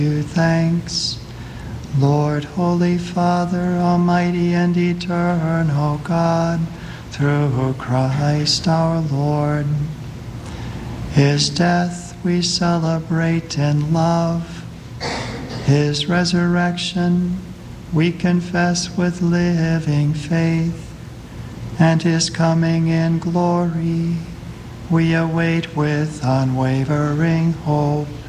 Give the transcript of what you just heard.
you thanks. Lord, Holy Father, Almighty and eternal God, through Christ our Lord. His death we celebrate in love. His resurrection we confess with living faith. And his coming in glory we await with unwavering hope.